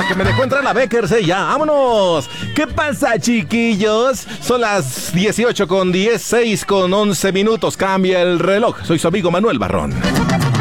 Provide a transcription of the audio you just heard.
que me dejó entrar la Beckers, ya, vámonos. ¿Qué pasa, chiquillos? Son las 18:10, 6:11 minutos, cambia el reloj. Soy su amigo Manuel Barrón.